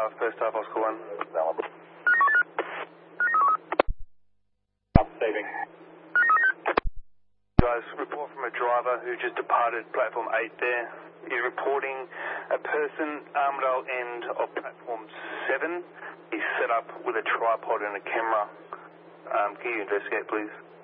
first half, Oscar 1. Saving. Guys, report from a driver who just departed platform 8 there. He's reporting a person Armadale end of platform 7. He's set up with a tripod and a camera. Can you investigate, please?